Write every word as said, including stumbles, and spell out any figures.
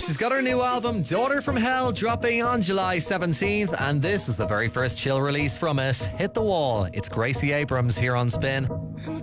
she's got her new album, Daughter from Hell, dropping on July seventeenth, and this is the very first chill release from it. Hit the Wall. It's Gracie Abrams here on Spin.